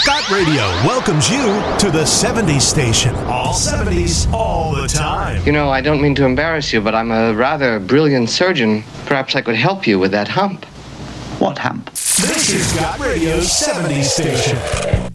Scott Radio welcomes you to the 70s station. All 70s, all the time. You know, I don't mean to embarrass you, but I'm a rather brilliant surgeon. Perhaps I could help you with that hump. What hump? This is Scott Radio's 70s station.